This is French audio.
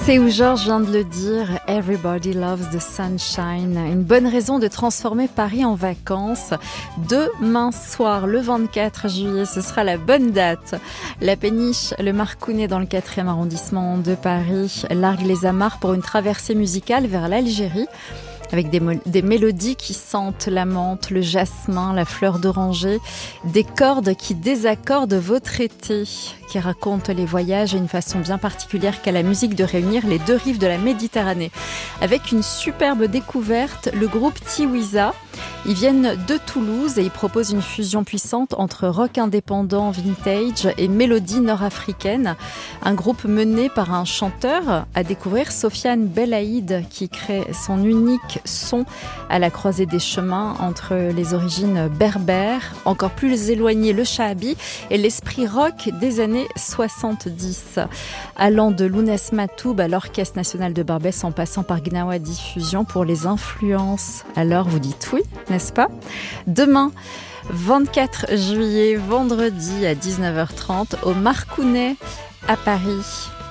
C'est où Georges vient de le dire, Everybody loves the sunshine. Une bonne raison de transformer Paris en vacances. Demain soir, le 24 juillet, ce sera la bonne date. La péniche, le Marcounet dans le 4e arrondissement de Paris, largue les amarres pour une traversée musicale vers l'Algérie. Avec des mélodies qui sentent la menthe, le jasmin, la fleur d'oranger, des cordes qui désaccordent votre été, qui racontent les voyages et une façon bien particulière qu'a la musique de réunir les deux rives de la Méditerranée. Avec une superbe découverte, le groupe Tiwiza. Ils viennent de Toulouse et ils proposent une fusion puissante entre rock indépendant vintage et mélodie nord-africaine. Un groupe mené par un chanteur, à découvrir Sofiane Belaïd, qui crée son unique son à la croisée des chemins entre les origines berbères, encore plus éloignées le shahabi et l'esprit rock des années 70. Allant de Lounès Matoub à l'Orchestre National de Barbès en passant par Gnawa Diffusion pour les influences. Alors vous dites oui, n'est-ce pas ? Demain, 24 juillet, vendredi à 19h30 au Marcounet à Paris.